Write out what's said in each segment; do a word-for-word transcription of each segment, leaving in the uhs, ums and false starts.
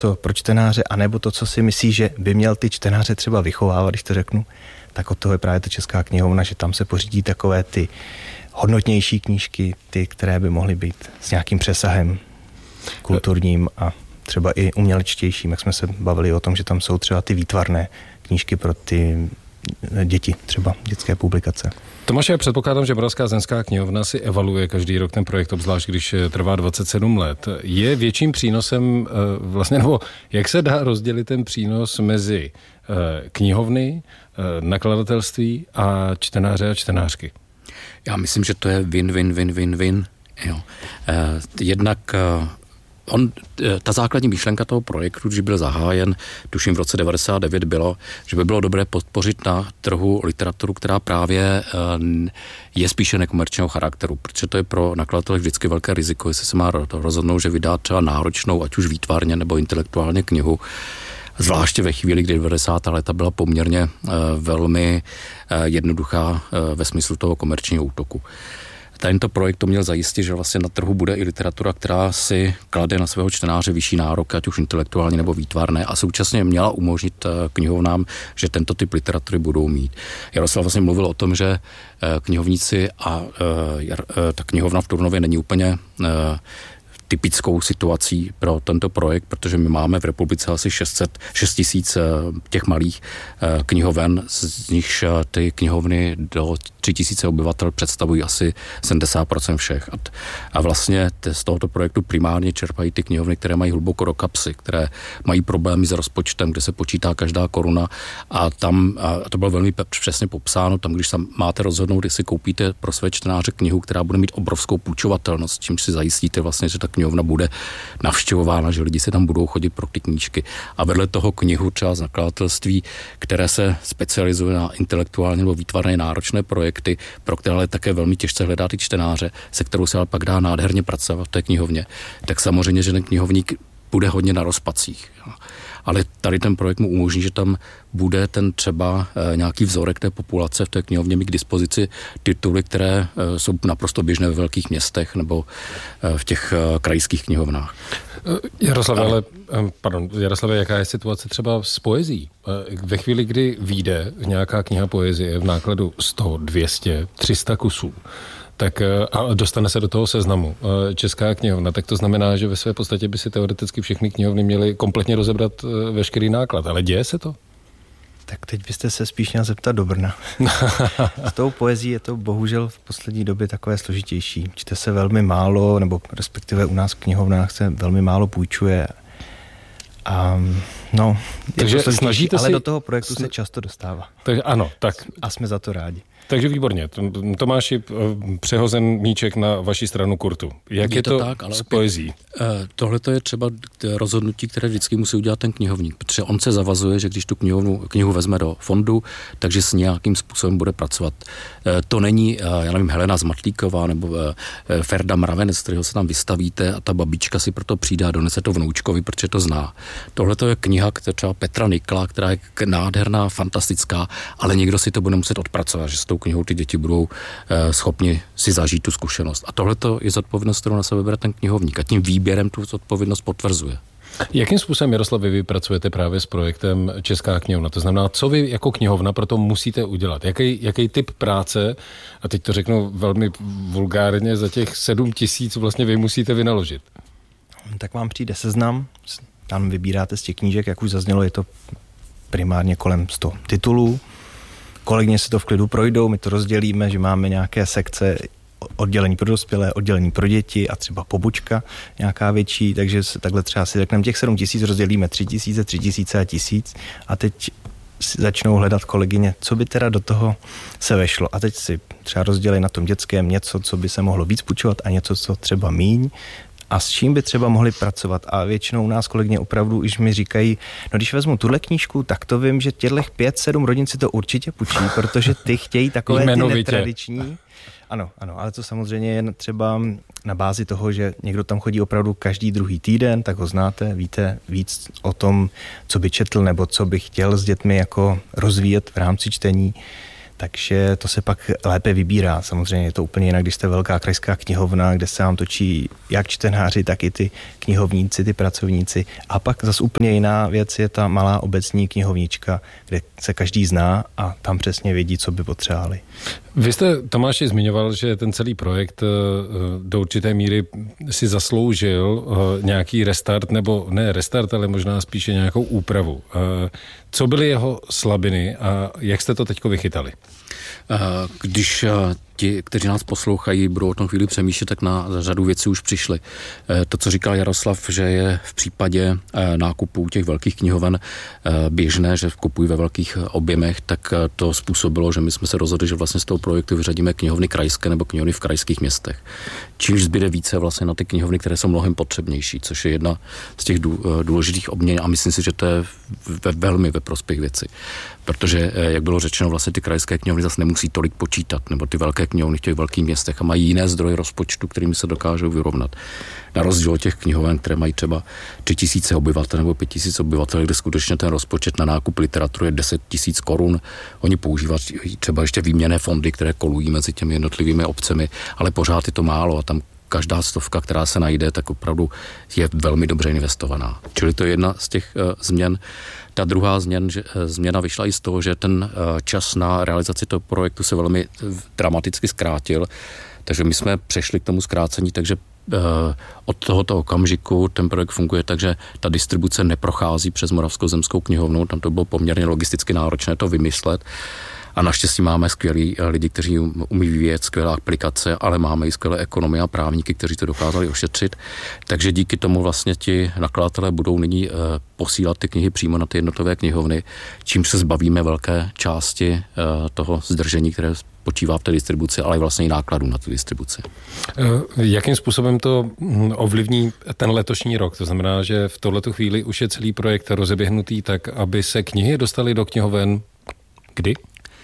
to pro čtenáře, anebo to, co si myslí, že by měl ty čtenáře třeba vychovávat, když to řeknu, tak od toho je právě ta Česká knihovna, že tam se pořídí takové ty hodnotnější knížky, ty, které by mohly být s nějakým přesahem kulturním a třeba i umělečtějším, jak jsme se bavili o tom, že tam jsou třeba ty výtvarné knížky pro ty děti, třeba dětské publikace. Tomáše, já předpokládám, že Moravská zemská knihovna si evaluuje každý rok ten projekt, obzvlášť když trvá dvacet sedm let. Je větším přínosem vlastně, nebo jak se dá rozdělit ten přínos mezi knihovny, nakladatelství a čtenáře a čtenářky? Já myslím, že to je win, win, win, win, win. Jo. Jednak On, ta základní myšlenka toho projektu, když byl zahájen, tuším v roce devadesát devět, bylo, že by bylo dobré podpořit na trhu literaturu, která právě je spíše nekomerčního charakteru, protože to je pro nakladatele vždycky velké riziko, jestli se má rozhodnout, že vydá třeba náročnou, ať už výtvarně nebo intelektuálně knihu, zvláště ve chvíli, kdy devadesátá léta byla poměrně velmi jednoduchá ve smyslu toho komerčního útoku. Tento projekt to měl zajistit, že vlastně na trhu bude i literatura, která si klade na svého čtenáře vyšší nárok, ať už intelektuální nebo výtvarné, a současně měla umožnit knihovnám, že tento typ literatury budou mít. Jaroslav vlastně mluvil o tom, že knihovníci a ta knihovna v Turnově není úplně typickou situací pro tento projekt, protože my máme v republice asi šest tisíc těch malých knihoven, z nichž ty knihovny do tři tisíce obyvatel představují asi sedmdesát procent všech. A vlastně z tohoto projektu primárně čerpají ty knihovny, které mají hluboko do kapsy, které mají problémy s rozpočtem, kde se počítá každá koruna, a tam, a to bylo velmi přesně popsáno, tam když tam máte rozhodnout, jestli koupíte pro své čtenáře knihu, která bude mít obrovskou půjčovatelnost, čímž si zajistíte vlastně, že ta knihovna bude navštěvována, že lidi se tam budou chodit pro ty knížky. A vedle toho knihu třeba z nakladatelství, které se specializuje na intelektuálně nebo výtvarné náročné projekty, pro které ale také velmi těžce hledá ty čtenáře, se kterou se ale pak dá nádherně pracovat v té knihovně, tak samozřejmě, že ten knihovník bude hodně na rozpacích. Ale tady ten projekt mu umožní, že tam bude ten třeba e, nějaký vzorek té populace v té knihovně mít k dispozici tituly, které e, jsou naprosto běžné ve velkých městech nebo e, v těch e, krajských knihovnách. Jaroslavě, ale, pardon, Jaroslavě, jaká je situace třeba s poezí? Ve chvíli, kdy vyjde nějaká kniha poezie v nákladu sto, dvě stě, tři sta kusů, tak a dostane se do toho seznamu Česká knihovna, tak to znamená, že ve své podstatě by si teoreticky všechny knihovny měly kompletně rozebrat veškerý náklad. Ale děje se to? Tak teď byste se spíš měl zeptat do Brna. S tou poezí je to bohužel v poslední době takové složitější. Čte se velmi málo, nebo respektive u nás v knihovnách se velmi málo půjčuje. A no, takže snažíte ale si... do toho projektu se často dostává. Takže ano, tak. A jsme za to rádi. Takže výborně. Tomáši, přehozen míček na vaši stranu kurtu. Jak je, je to, to tak, ale s poezí? Tohle to je třeba rozhodnutí, které vždycky musí udělat ten knihovník, protože on se zavazuje, že když tu knihovnu, knihu vezme do fondu, takže s nějakým způsobem bude pracovat. To není, já nevím, Helena Zmatlíková nebo Ferda Mravenec, kterého se tam vystavíte a ta babička si proto přijde a donese to vnoučkovi, protože to zná. Tohle to je kniha, která třeba Petra Nikla, která je nádherná, fantastická, ale někdo si to bude muset odpracovat, že s tou knihou ty děti budou eh, schopni si zažít tu zkušenost. A tohle je zodpovědnost, kterou na sebe bere ten knihovník, a tím výběrem tu zodpovědnost potvrzuje. Jakým způsobem, Jaroslav, vy pracujete právě s projektem Česká knihovna? To znamená, co vy jako knihovna pro to musíte udělat? Jaký, jaký typ práce, a teď to řeknu velmi vulgárně, za těch sedm tisíc vlastně vy musíte vynaložit? Tak vám přijde seznam, tam vybíráte z těch knížek, jak už zaznělo, je to primárně kolem sto titulů. Kolegyně si to v klidu projdou, my to rozdělíme, že máme nějaké sekce, oddělení pro dospělé, oddělení pro děti a třeba pobočka nějaká větší, takže se takhle třeba si řekneme, těch sedm tisíc rozdělíme tři tisíce, tři tisíce a tisíc a teď začnou hledat kolegyně, co by teda do toho se vešlo. A teď si třeba rozdělí na tom dětském něco, co by se mohlo víc půjčovat a něco, co třeba míň, a s čím by třeba mohli pracovat. A většinou u nás kolegyně opravdu už mi říkají, no když vezmu tuhle knížku, tak to vím, že těchto pět, sedm rodin si to určitě půjčí, protože ty chtějí takové ty netradiční. Ano, ano, ale to samozřejmě je třeba na bázi toho, že někdo tam chodí opravdu každý druhý týden, tak ho znáte, víte víc o tom, co by četl nebo co by chtěl s dětmi jako rozvíjet v rámci čtení. takže to se pak lépe vybírá. Samozřejmě je to úplně jinak, když jste velká krajská knihovna, kde se vám točí jak čtenáři, tak i ty knihovníci, ty pracovníci. A pak zase úplně jiná věc je ta malá obecní knihovnička, kde se každý zná a tam přesně vědí, co by potřebovali. Vy jste, Tomáši, zmiňoval, že ten celý projekt do určité míry si zasloužil nějaký restart, nebo ne restart, ale možná spíše nějakou úpravu. Co byly jeho slabiny a jak jste to teďko vychytali? Když ti, kteří nás poslouchají, budou o tom chvíli přemýšlet, tak na řadu věcí už přišli. To, co říkal Jaroslav, že je v případě nákupů těch velkých knihoven běžné, že kupují ve velkých objemech, tak to způsobilo, že my jsme se rozhodli, že vlastně z toho projektu vyřadíme knihovny krajské nebo knihovny v krajských městech. Čímž zbyde více vlastně na ty knihovny, které jsou mnohem potřebnější, což je jedna z těch důležitých obměn a myslím si, že to je ve, velmi ve prospěch věci. Protože, jak bylo řečeno, vlastně ty krajské knihovny zase nemusí tolik počítat, nebo ty velké knihovny v těch velkých městech a mají jiné zdroje rozpočtu, kterými se dokážou vyrovnat. Na rozdíl od těch knihoven, které mají třeba tři tisíce obyvatel nebo pět tisíc obyvatel, kde skutečně ten rozpočet na nákup literatury je deset tisíc korun. Oni používají třeba ještě výměnné fondy, které kolují mezi těmi jednotlivými obcemi, ale pořád je to málo a tam každá stovka, která se najde, tak opravdu je velmi dobře investovaná. Čili to je jedna z těch uh, změn. Ta druhá změn, že, změna vyšla i z toho, že ten uh, čas na realizaci toho projektu se velmi uh, dramaticky zkrátil, takže my jsme přešli k tomu zkrácení, takže uh, od tohoto okamžiku ten projekt funguje tak, že ta distribuce neprochází přes Moravskou zemskou knihovnu, tam to bylo poměrně logisticky náročné to vymyslet. A naštěstí máme skvělí lidi, kteří umí vyvíjet skvělé aplikace, ale máme i skvělé ekonomy a právníky, kteří to dokázali ošetřit. Takže díky tomu vlastně ti nakladatelé budou nyní e, posílat ty knihy přímo na ty jednotlivé knihovny, čím se zbavíme velké části e, toho zdržení, které spočívá v té distribuci, ale vlastně i nákladů na tu distribuci. Jakým způsobem to ovlivní ten letošní rok? To znamená, že v tohleto chvíli už je celý projekt rozeběhnutý tak, aby se knihy dostaly do knihoven kdy?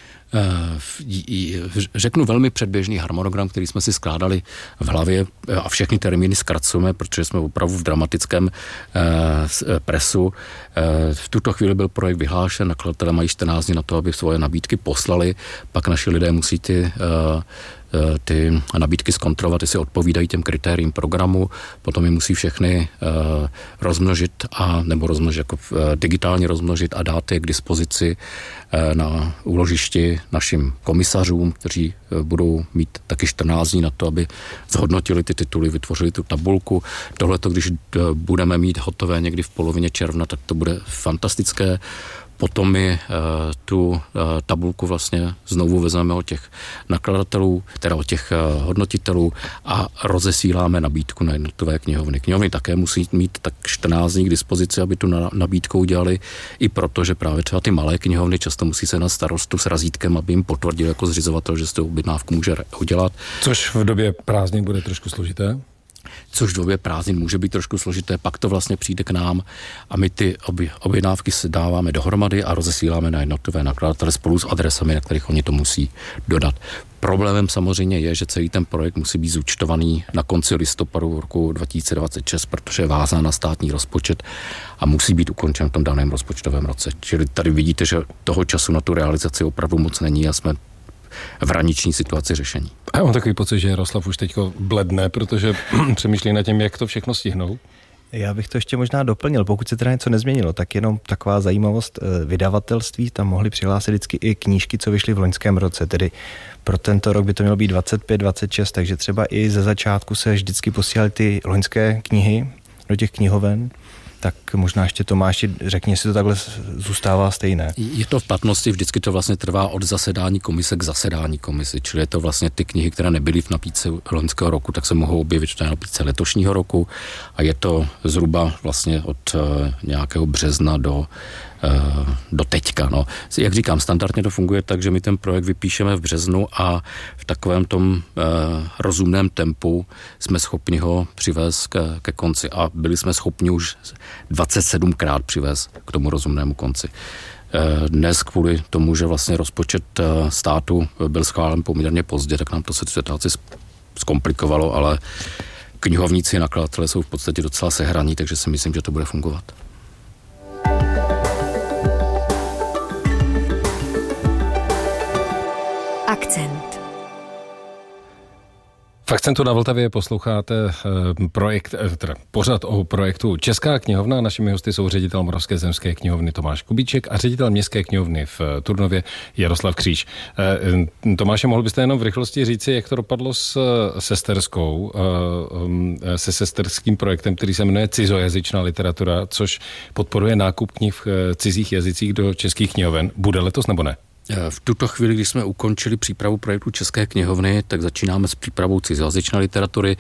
Řeknu velmi předběžný harmonogram, který jsme si skládali v hlavě a všechny termíny zkracujeme, protože jsme opravdu v dramatickém presu. V tuto chvíli byl projekt vyhlášen, nakladatelé mají čtrnáct dní na to, aby svoje nabídky poslali, pak naši lidé musí ty ty nabídky zkontrolovat, jestli odpovídají těm kritériím programu, potom je musí všechny uh, rozmnožit a nebo rozmnožit, jako uh, digitálně rozmnožit a dát je k dispozici uh, na úložišti našim komisařům, kteří uh, budou mít taky čtrnáct dní na to, aby zhodnotili ty tituly, vytvořili tu tabulku. Tohleto, když uh, budeme mít hotové někdy v polovině června, tak to bude fantastické. Potom my uh, tu uh, tabulku vlastně znovu vezmeme od těch nakladatelů, teda od těch uh, hodnotitelů a rozesíláme nabídku na jednotlivé knihovny. Knihovny také musí mít tak čtrnáct dní k dispozici, aby tu na, nabídku udělali, i proto, že právě třeba ty malé knihovny často musí se na starostu s razítkem, aby jim potvrdil jako zřizovatel, že si tu objednávku může udělat. Což v době prázdnin bude trošku složité. Což v době prázdnin může být trošku složité, pak to vlastně přijde k nám a my ty objednávky si dáváme dohromady a rozesíláme na jednotlivé nakladatele spolu s adresami, na kterých oni to musí dodat. Problémem samozřejmě je, že celý ten projekt musí být zúčtovaný na konci listopadu roku dva tisíce dvacet šest, protože je vázán na státní rozpočet a musí být ukončen v tom daném rozpočtovém roce. Čili tady vidíte, že toho času na tu realizaci opravdu moc není a jsme v hraniční situaci řešení. A já mám takový pocit, že Jaroslav už teďko bledne, protože přemýšlí nad tím, jak to všechno stihnou. Já bych to ještě možná doplnil, pokud se teda něco nezměnilo, tak jenom taková zajímavost vydavatelství, tam mohli přihlásit vždycky i knížky, co vyšly v loňském roce, tedy pro tento rok by to mělo být dvacet pět dvacet šest, takže třeba i ze začátku se vždycky posílaly ty loňské knihy do těch knihoven. Tak možná ještě Tomáši, řekni, jestli to takhle zůstává stejné. Je to v platnosti, vždycky to vlastně trvá od zasedání komise k zasedání komise, čili je to vlastně ty knihy, které nebyly v nabídce loňského roku, tak se mohou objevit v té nabídce letošního roku a je to zhruba vlastně od uh, nějakého března do do teďka. No. Jak říkám, standardně to funguje tak, že my ten projekt vypíšeme v březnu a v takovém tom eh, rozumném tempu jsme schopni ho přivést ke, ke konci a byli jsme schopni už dvacet sedmkrát přivést k tomu rozumnému konci. Eh, dnes kvůli tomu, že vlastně rozpočet eh, státu byl schválen poměrně pozdě, tak nám to situaci zkomplikovalo, ale knihovníci a nakladatelé jsou v podstatě docela sehraní, takže si myslím, že to bude fungovat. V Akcentu na Vltavě posloucháte projekt, teda pořad o projektu Česká knihovna. Našimi hosty jsou ředitel Moravské zemské knihovny Tomáš Kubíček a ředitel Městské knihovny v Turnově Jaroslav Kříž. Tomáše, mohl byste jenom v rychlosti říci, jak to dopadlo s sesterskou, se sesterským projektem, který se jmenuje Cizojazyčná literatura, což podporuje nákup knih v cizích jazycích do českých knihoven. Bude letos nebo ne? V tuto chvíli, když jsme ukončili přípravu projektu České knihovny, tak začínáme s přípravou cizojazyčné literatury.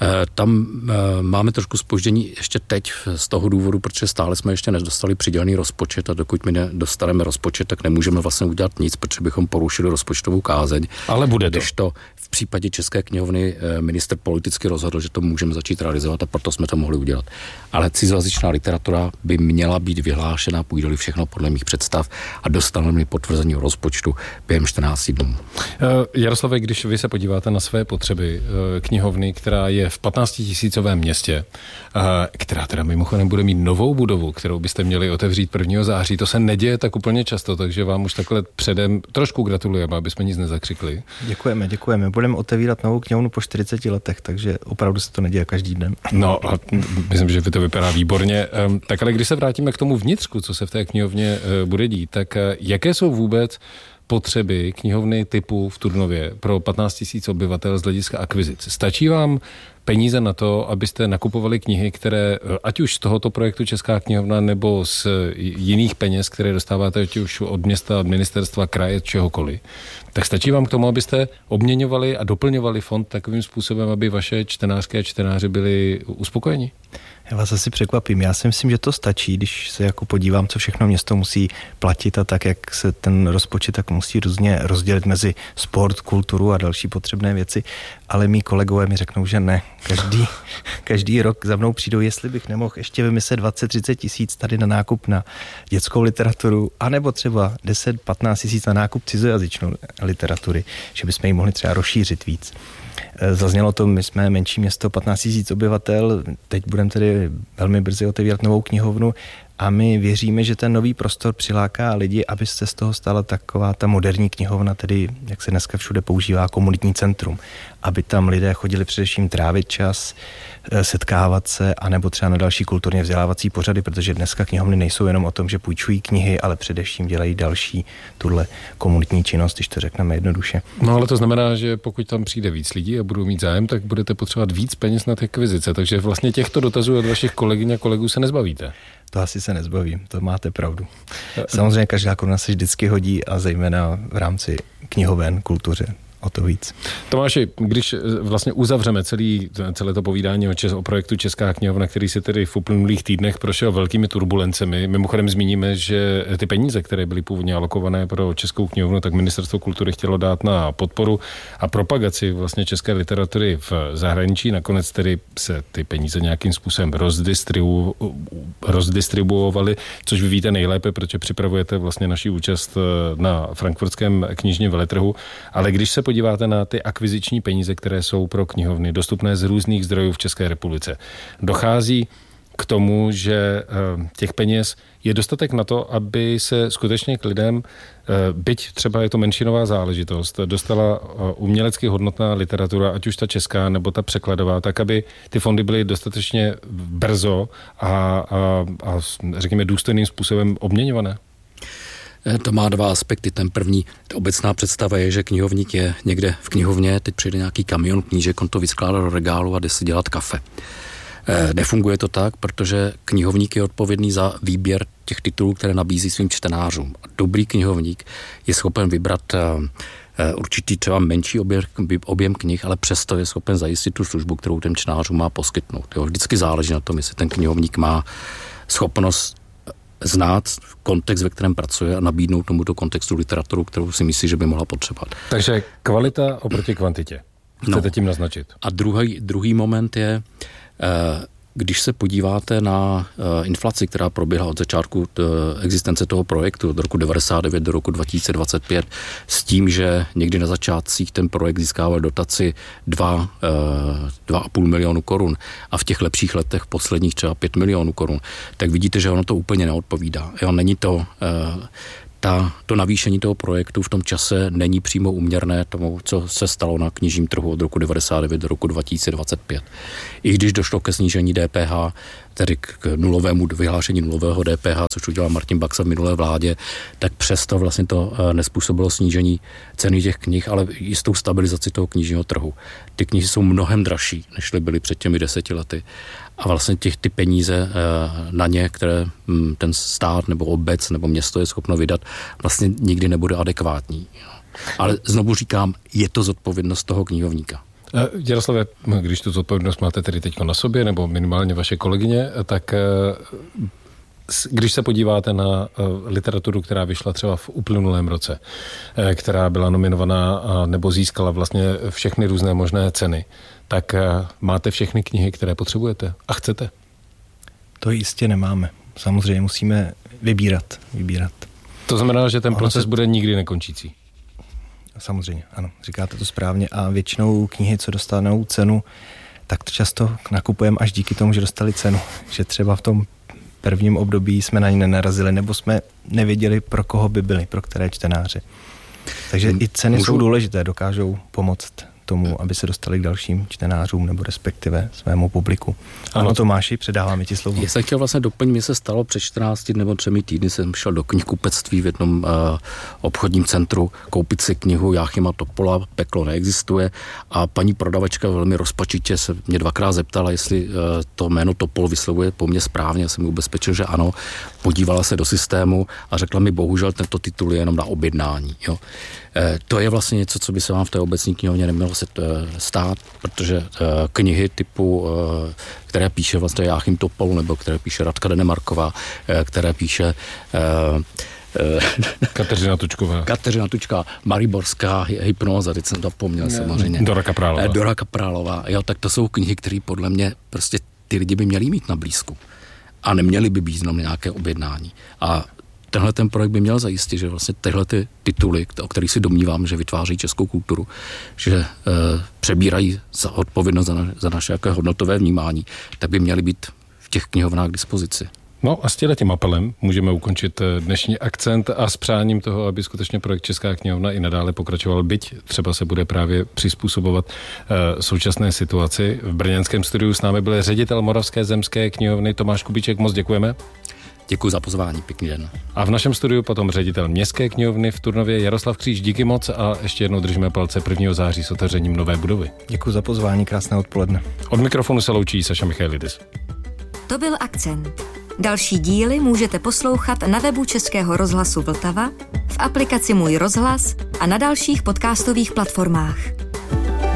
Tam máme trošku zpoždění ještě teď z toho důvodu, protože stále jsme ještě nedostali přidělený rozpočet a dokud my nedostaneme rozpočet, tak nemůžeme vlastně udělat nic, protože bychom porušili rozpočtovou kázeň. Ale bude to. Když to v případě České knihovny ministr politicky rozhodl, že to můžeme začít realizovat a proto jsme to mohli udělat. Ale cizojazyčná literatura by měla být vyhlášena, půjde-li všechno podle mých představ a dostaneme potvrzení rozpočtu během čtrnácti dnů. Jaroslave, když vy se podíváte na své potřeby knihovny, která je v patnáctitisícovém městě, která teda mimochodem bude mít novou budovu, kterou byste měli otevřít prvního září, to se neděje tak úplně často, takže vám už takhle předem trošku gratulujeme, aby jsme nic nezakřikli. Děkujeme, děkujeme. Budeme otevírat novou knihovnu po čtyřiceti letech, takže opravdu se to neděje každý den. No a myslím, že to vypadá výborně. Tak ale když se vrátíme k tomu vnitřku, co se v té knihovně bude dít, tak jaké jsou vůbec potřeby knihovny typu v Turnově pro patnáct tisíc obyvatel z hlediska akvizic? Stačí vám peníze na to, abyste nakupovali knihy, které, ať už z tohoto projektu Česká knihovna, nebo z jiných peněz, které dostáváte ať už od města, od ministerstva, kraje, čehokoliv, tak stačí vám k tomu, abyste obměňovali a doplňovali fond takovým způsobem, aby vaše čtenářské a čtenáři byli uspokojeni? Já vás asi překvapím. Já si myslím, že to stačí, když se jako podívám, co všechno město musí platit a tak, jak se ten rozpočet tak musí různě rozdělit mezi sport, kulturu a další potřebné věci, ale mý kolegové mi řeknou, že ne. Každý, každý rok za mnou přijdou, jestli bych nemohl ještě vymyslet dvacet třicet tisíc tady na nákup na dětskou literaturu, anebo třeba deset patnáct tisíc na nákup cizojazyčnou literatury, že bychom ji mohli třeba rozšířit víc. Zaznělo to, my jsme menší město, patnáct tisíc obyvatel, teď budeme tedy velmi brzy otevírat novou knihovnu a my věříme, že ten nový prostor přiláká lidi, aby se z toho stala taková ta moderní knihovna, tedy jak se dneska všude používá, komunitní centrum, aby tam lidé chodili především trávit čas, setkávat se, anebo třeba na další kulturně vzdělávací pořady, protože dneska knihovny nejsou jenom o tom, že půjčují knihy, ale především dělají další tuhle komunitní činnost, když to řekneme jednoduše. No ale to znamená, že pokud tam přijde víc lidí a budou mít zájem, tak budete potřebovat víc peněz na ty akvizice, takže vlastně těchto dotazů od vašich kolegyň a kolegů se nezbavíte. To asi se nezbavím, to máte pravdu. Samozřejmě každá koruna se vždycky hodí a zejména v rámci knihoven, kultuře. O to víc. Tomáši, když vlastně uzavřeme celý, celé to povídání o, čes, o projektu Česká knihovna, který se tedy v uplynulých týdnech prošel velkými turbulencemi, mimochodem zmíníme, že ty peníze, které byly původně alokované pro Českou knihovnu, tak Ministerstvo kultury chtělo dát na podporu a propagaci vlastně české literatury v zahraničí. Nakonec tedy se ty peníze nějakým způsobem rozdistribu, rozdistribuovaly, což vy víte nejlépe, protože připravujete vlastně naši účast na frankfurtském knižním veletrhu. Ale když se podíváte na ty akviziční peníze, které jsou pro knihovny dostupné z různých zdrojů v České republice, dochází k tomu, že těch peněz je dostatek na to, aby se skutečně k lidem, byť třeba je to menšinová záležitost, dostala umělecky hodnotná literatura, ať už ta česká nebo ta překladová, tak aby ty fondy byly dostatečně brzo a, a, a řekněme důstojným způsobem obměňované? To má dva aspekty. Ten první, obecná představa je, že knihovník je někde v knihovně, teď přijde nějaký kamion knížek, on to vyskládá do regálu a jde si dělat kafe. E, nefunguje to tak, protože knihovník je odpovědný za výběr těch titulů, které nabízí svým čtenářům. Dobrý knihovník je schopen vybrat e, určitý třeba menší objem, objem knih, ale přesto je schopen zajistit tu službu, kterou ten čtenářům má poskytnout. Jo, vždycky záleží na tom, jestli ten knihovník má schopnost znát kontext, ve kterém pracuje a nabídnout tomuto kontextu literaturu, kterou si myslí, že by mohla potřebovat. Takže kvalita oproti kvantitě. Chcete no. tím naznačit? A druhý, druhý moment je, když se podíváte na inflaci, která proběhla od začátku existence toho projektu od roku devadesát devět do roku dva tisíce dvacet pět s tím, že někdy na začátcích ten projekt získával dotaci dva a půl milionu korun a v těch lepších letech posledních třeba pět milionů korun, tak vidíte, že ono to úplně neodpovídá. Jo, není to ta, to navýšení toho projektu v tom čase není přímo úměrné tomu, co se stalo na knižním trhu od roku devadesát devět do roku dva tisíce dvacet pět. I když došlo ke snížení D P H, tedy k nulovému vyhlášení nulového D P H, což udělal Martin Baxa v minulé vládě, tak přesto vlastně to nespůsobilo snížení ceny těch knih, ale jistou stabilizaci toho knižního trhu. Ty knihy jsou mnohem dražší, než byly před těmi deseti lety. A vlastně těch ty peníze na ně, které ten stát nebo obec nebo město je schopno vydat, vlastně nikdy nebude adekvátní. Ale znovu říkám, je to zodpovědnost toho knihovníka. Jaroslave, když tu zodpovědnost máte tedy teď na sobě, nebo minimálně vaše kolegyně, tak když se podíváte na literaturu, která vyšla třeba v uplynulém roce, která byla nominovaná nebo získala vlastně všechny různé možné ceny, tak máte všechny knihy, které potřebujete a chcete? To jistě nemáme. Samozřejmě musíme vybírat. vybírat. To znamená, že ten proces se... bude nikdy nekončící? Samozřejmě, ano, říkáte to správně. A většinou knihy, co dostanou cenu, tak často nakupujeme až díky tomu, že dostali cenu. Že třeba v tom prvním období jsme na ně nenarazili, nebo jsme nevěděli, pro koho by byli, pro které čtenáře. Takže hmm. i ceny Můžu... jsou důležité, dokážou pomoct tomu, aby se dostali k dalším čtenářům nebo respektive svému publiku. Ano, ano Tomáši, předáváme ti slovo. Já jsem chtěl vlastně doplnit, mi se stalo před čtrnácti nebo třemi týdny, jsem šel do knihkupectví v jednom uh, obchodním centru koupit si knihu Jáchyma Topola, Peklo neexistuje, a paní prodavačka velmi rozpačitě se mě dvakrát zeptala, jestli uh, to jméno Topol vyslovuje po mně správně. Já jsem mi ubezpečil, že ano. Podívala se do systému a řekla mi, bohužel tento titul je jenom na objednání. Jo. Uh, to je vlastně něco, co by se vám v té obecní knihovně nemělo se stát, protože uh, knihy typu, uh, které píše vlastně Jáchym Topol, nebo které píše Radka Denemarková, uh, které píše uh, Kateřina Tučková. Kateřina Tučková, Mariborská hypnóza, teď jsem to zapomněl samozřejmě. Dora Kaprálová. Dora Kaprálová, jo, tak to jsou knihy, které podle mě prostě ty lidi by měli mít na blízku. A neměli by být jenom nějaké objednání. A tenhle ten projekt by měl zajistit, že vlastně tyhle ty tituly, o kterých si domnívám, že vytváří českou kulturu, že e, přebírají za odpovědnost za, na, za naše jaké hodnotové vnímání, tak by měly být v těch knihovnách k dispozici. No a s tím apelem můžeme ukončit dnešní akcent a s přáním toho, aby skutečně projekt Česká knihovna i nadále pokračoval, byť třeba se bude právě přizpůsobovat e, současné situaci. V brněnském studiu s námi byl ředitel Moravské zemské knihovny Tomáš Kubíček, moc děkujeme. Děkuji za pozvání, pěkný den. A v našem studiu potom ředitel Městské knihovny v Turnově Jaroslav Kříž, díky moc a ještě jednou držíme palce prvního září s otevřením nové budovy. Děkuji za pozvání, krásné odpoledne. Od mikrofonu se loučí Saša Michailidis. To byl Akcent. Další díly můžete poslouchat na webu Českého rozhlasu Vltava, v aplikaci Můj rozhlas a na dalších podcastových platformách.